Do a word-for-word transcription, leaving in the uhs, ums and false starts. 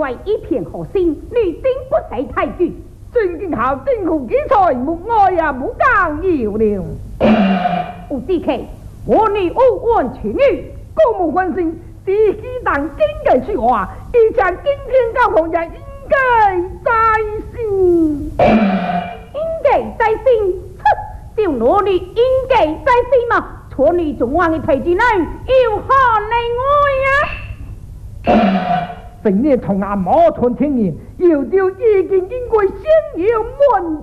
外一片好心，女丁不识抬举。 正经好政府基财，无爱也无讲要了。 有志气，我女无问全女，公务关心，自己当经嘅说话，以前今天教皇也应该在心，应该在心。哼，就我女应该在心嘛，错你中央嘅推荐呢，要何例外呀？ 成日同阿毛传天言，要调意见经过先要问